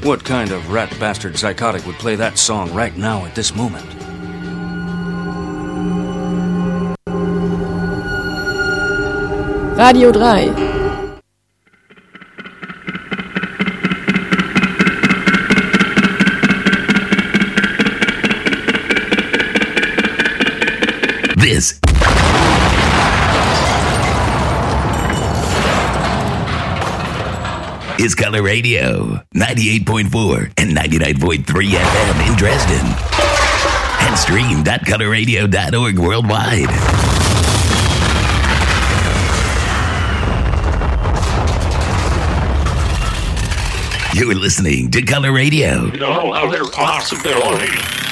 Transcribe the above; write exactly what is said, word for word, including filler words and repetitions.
What kind of rat bastard psychotic would play that song right now at this moment? Radio drei. This is Color Radio, ninety-eight point four and ninety-nine point three F M in Dresden. And stream dot color radio dot org worldwide. You're listening to Color Radio. No other possibility.